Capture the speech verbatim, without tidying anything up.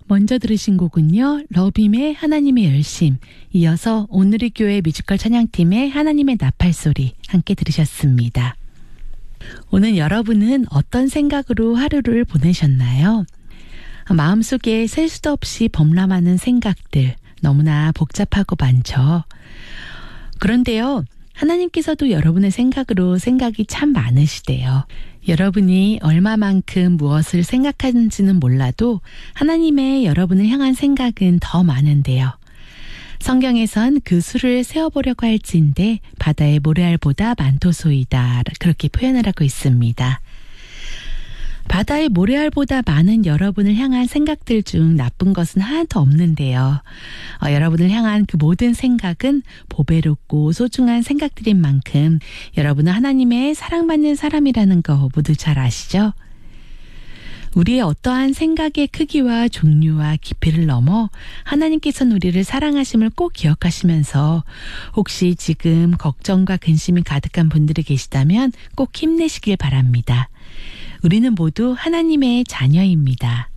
먼저 들으신 곡은요, 러빔의 하나님의 열심, 이어서 오늘의 교회 뮤지컬 찬양팀의 하나님의 나팔소리 함께 들으셨습니다. 오늘 여러분은 어떤 생각으로 하루를 보내셨나요? 마음속에 셀 수도 없이 범람하는 생각들, 너무나 복잡하고 많죠. 그런데요, 하나님께서도 여러분의 생각으로 생각이 참 많으시대요. 여러분이 얼마만큼 무엇을 생각하는지는 몰라도 하나님의 여러분을 향한 생각은 더 많은데요. 성경에선 그 수를 세어보려고 할진대 바다의 모래알보다 많도소이다, 그렇게 표현을 하고 있습니다. 바다의 모래알보다 많은 여러분을 향한 생각들 중 나쁜 것은 하나도 없는데요. 어, 여러분을 향한 그 모든 생각은 보배롭고 소중한 생각들인 만큼 여러분은 하나님의 사랑받는 사람이라는 거 모두 잘 아시죠? 우리의 어떠한 생각의 크기와 종류와 깊이를 넘어 하나님께서는 우리를 사랑하심을 꼭 기억하시면서 혹시 지금 걱정과 근심이 가득한 분들이 계시다면 꼭 힘내시길 바랍니다. 우리는 모두 하나님의 자녀입니다.